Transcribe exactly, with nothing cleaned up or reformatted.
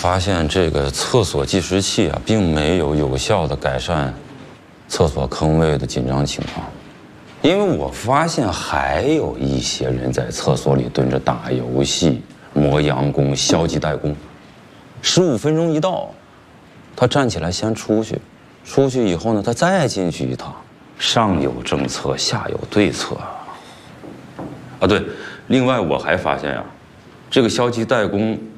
发现这个厕所计时器啊，并没有有效的改善厕所坑位的紧张情况，因为我发现还有一些人在厕所里蹲着打游戏、磨洋工、消极怠工，十五分钟一到，他站起来先出去，出去以后呢，他再进去一趟，上有政策，下有对策啊。对，另外我还发现呀、啊，这个消极怠工